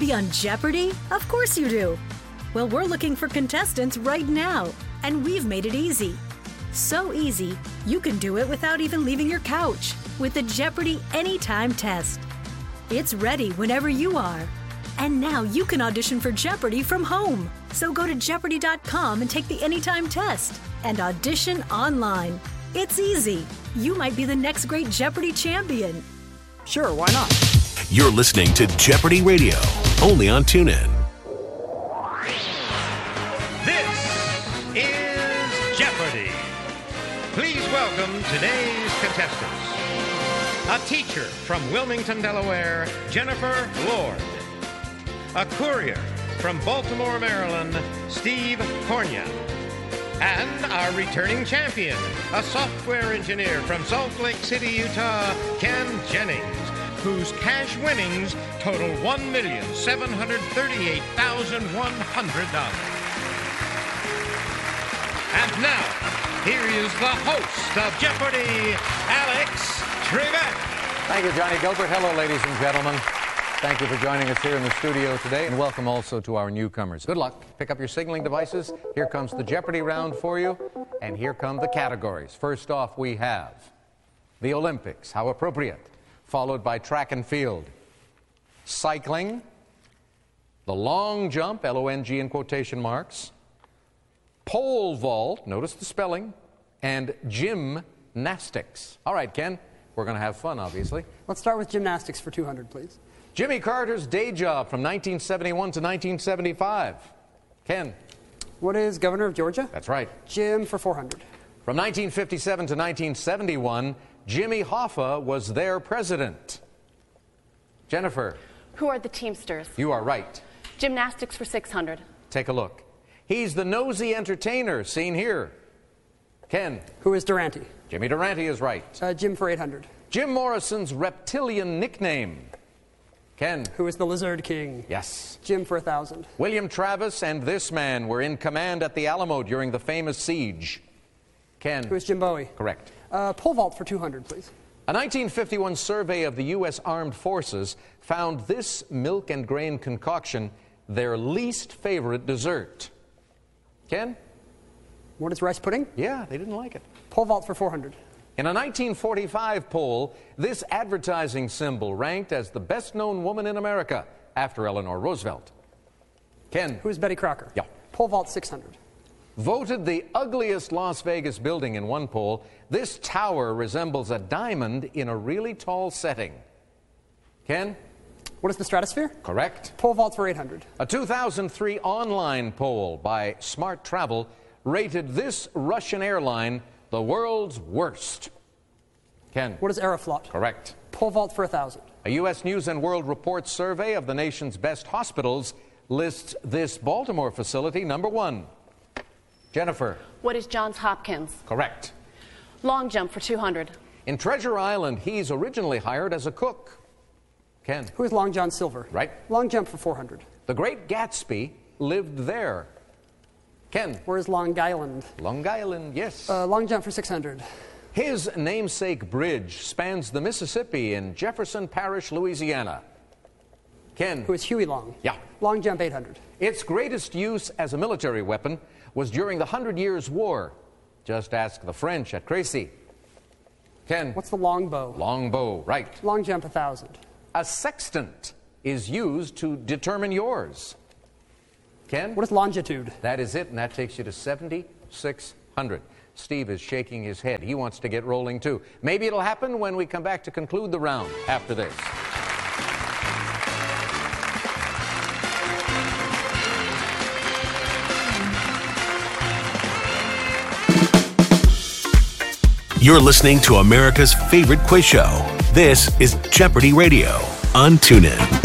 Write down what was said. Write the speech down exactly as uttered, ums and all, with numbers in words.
be on Jeopardy? Of course you do. Well, we're looking for contestants right now, and we've made it easy. So easy, you can do it without even leaving your couch with the Jeopardy Anytime Test. It's ready whenever you are. And now you can audition for Jeopardy from home. So go to Jeopardy dot com and take the Anytime Test and audition online. It's easy. You might be the next great Jeopardy champion. Sure, why not? You're listening to Jeopardy Radio, only on TuneIn. This is Jeopardy! Please welcome today's contestants. A teacher from Wilmington, Delaware, Jennifer Lord. A courier from Baltimore, Maryland, Steve Cornia. And our returning champion, a software engineer from Salt Lake City, Utah, Ken Jennings, whose cash winnings total one million seven hundred thirty-eight thousand one hundred dollars. And now, here is the host of Jeopardy, Alex Trebek. Thank you, Johnny Gilbert. Hello, ladies and gentlemen. Thank you for joining us here in the studio today, and welcome also to our newcomers. Good luck. Pick up your signaling devices. Here comes the Jeopardy round for you, and here come the categories. First off, we have the Olympics, how appropriate, followed by track and field, cycling, the long jump, L O N G in quotation marks, pole vault, notice the spelling, and gymnastics. All right, Ken, we're going to have fun, obviously. Let's start with gymnastics for two hundred, please. Jimmy Carter's day job from nineteen seventy-one to nineteen seventy-five. Ken. What is governor of Georgia? That's right. Jim for four hundred. From nineteen fifty-seven to nineteen seventy-one, Jimmy Hoffa was their president. Jennifer. Who are the Teamsters? You are right. Gymnastics for six hundred. Take a look. He's the nosy entertainer, seen here. Ken. Who is Durante? Jimmy Durante is right. Uh, Jim for eight hundred. Jim Morrison's reptilian nickname. Ken. Who is the Lizard King? Yes. Jim for one thousand. William Travis and this man were in command at the Alamo during the famous siege. Ken. Who is Jim Bowie? Correct. Uh, pole vault for two hundred, please. A nineteen fifty-one survey of the U S Armed Forces found this milk and grain concoction their least favorite dessert. Ken? What is rice pudding? Yeah, they didn't like it. Pole vault for four hundred. In a nineteen forty-five poll, this advertising symbol ranked as the best-known woman in America after Eleanor Roosevelt. Ken. Who is Betty Crocker? Yeah. Pole vault six hundred. Voted the ugliest Las Vegas building in one poll, this tower resembles a diamond in a really tall setting. Ken? What is the stratosphere? Correct. Pole vault for eight hundred. A two thousand three online poll by Smart Travel rated this Russian airline the world's worst. Ken? What is Aeroflot? Correct. Pole vault for one thousand. A U S News and World Report survey of the nation's best hospitals lists this Baltimore facility number one. Jennifer? What is Johns Hopkins? Correct. Long jump for two hundred. In Treasure Island, he's originally hired as a cook. Ken? Who is Long John Silver? Right. Long jump for four hundred. The Great Gatsby lived there. Ken? Where is Long Island? Long Island, yes. Uh, long jump for six hundred. His namesake bridge spans the Mississippi in Jefferson Parish, Louisiana. Ken? Who is Huey Long? Yeah. Long jump eight hundred. Its greatest use as a military weapon was during the Hundred Years' War. Just ask the French at Crécy. Ken? What's the long bow? Long bow, right. Long jump one thousand. A sextant is used to determine yours. Ken? What is longitude? That is it, and that takes you to seventy-six hundred. Steve is shaking his head. He wants to get rolling, too. Maybe it'll happen when we come back to conclude the round after this. You're listening to America's favorite quiz show. This is Jeopardy Radio on TuneIn.